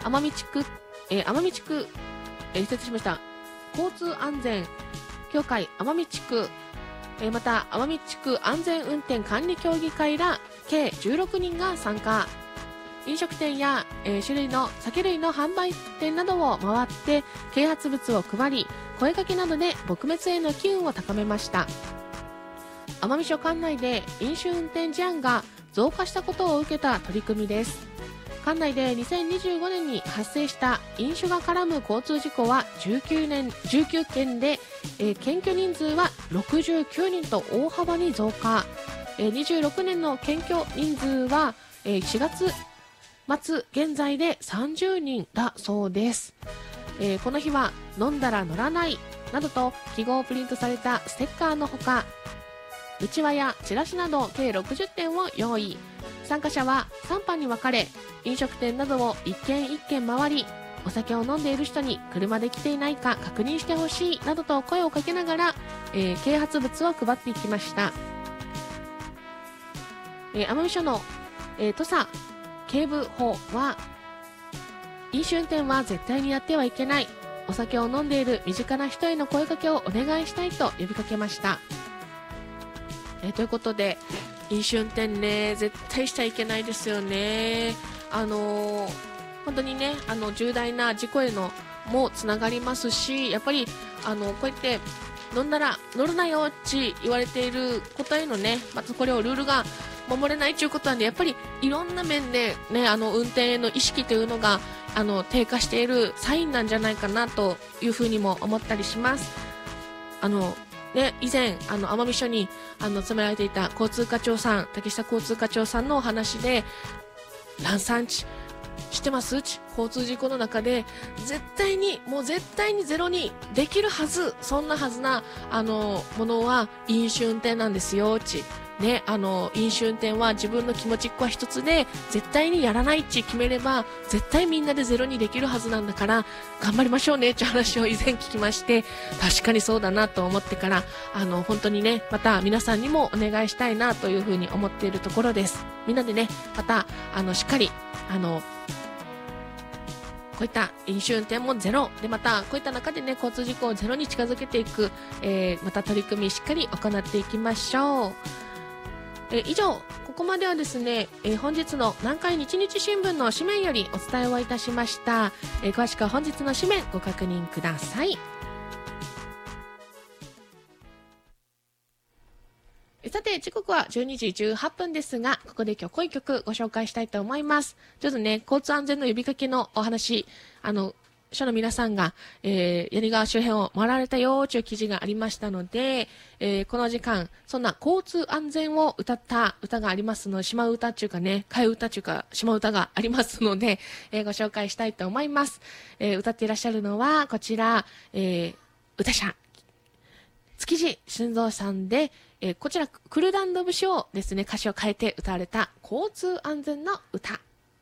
奄美地区、失礼しました。交通安全協会奄美地区、また奄美地区安全運転管理協議会ら計16人が参加。飲食店や、酒類の販売店などを回って啓発物を配り、声かけなどで撲滅への機運を高めました。奄美署管内で飲酒運転事案が増加したことを受けた取り組みです。管内で2025年に発生した飲酒が絡む交通事故は19件で、検挙人数は69人と大幅に増加。26年の検挙人数は、4月末現在で30人だそうです。この日は飲んだら乗らないなどと記号プリントされたステッカーのほか、うちわやチラシなど計60点を用意。参加者は3班に分かれ、飲食店などを一軒一軒回り、お酒を飲んでいる人に車で来ていないか確認してほしいなどと声をかけながら、啓発物を配っていきました。奄美署の、土佐警部補は、飲酒運転は絶対にやってはいけない。お酒を飲んでいる身近な人への声かけをお願いしたいと呼びかけました。ということで、飲酒運転ね、絶対しちゃいけないですよね。本当にね、重大な事故へのもつながりますし、やっぱりこうやって飲んだら乗るなよって言われていることへのね、またこれをルールが守れないということなんで、やっぱりいろんな面でね、運転への意識というのが低下しているサインなんじゃないかなというふうにも思ったりします。以前奄美署に詰められていた交通課長さん、竹下交通課長さんのお話で、蘭さん知ってます？交通事故の中で絶対にゼロにできるはず、そんなはずなものは飲酒運転なんですよね、飲酒運転は自分の気持ちっこは一つで絶対にやらない決めれば絶対みんなでゼロにできるはずなんだから頑張りましょうねって話を以前聞きまして、確かにそうだなと思ってから本当にね、また皆さんにもお願いしたいなというふうに思っているところです。みんなでね、またしっかりこういった飲酒運転もゼロで、またこういった中でね、交通事故をゼロに近づけていく、また取り組みしっかり行っていきましょう。以上、ここまではですね、本日の南海日日新聞の紙面よりお伝えをいたしました。詳しくは本日の紙面ご確認ください。さて、時刻は12時18分ですが、ここで今日濃い曲ご紹介したいと思います。ちょっとね、交通安全の呼びかけのお話、署の皆さんが、柳川周辺を回られたよという記事がありましたので、この時間、そんな交通安全を歌った歌がありますので、島歌っていうかね、替え歌っていうか、島歌がありますので、ご紹介したいと思います。歌っていらっしゃるのは、こちら、歌者、築地俊三さんで、こちら、クルダンド節をですね、歌詞を変えて歌われた交通安全の歌。